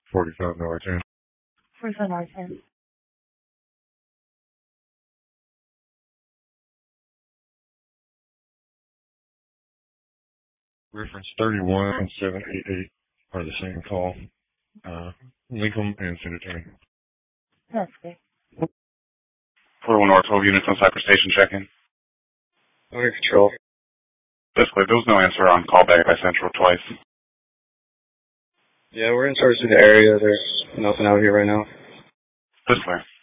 $45.10. $45.10. Reference 31788 are the same call. Link them and send it to me. That's good. 41 or 12 units on Cypress Station, check-in. Under control. That's clear. There was no answer on callback by Central twice. Yeah, we're in search of the area. There's nothing out here right now. That's clear.